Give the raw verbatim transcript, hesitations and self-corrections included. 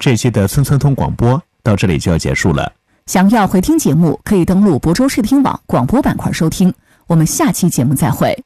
这期的村村通广播到这里就要结束了。 想要回听节目，可以登录亳州视听网广播板块收听。我们下期节目再会。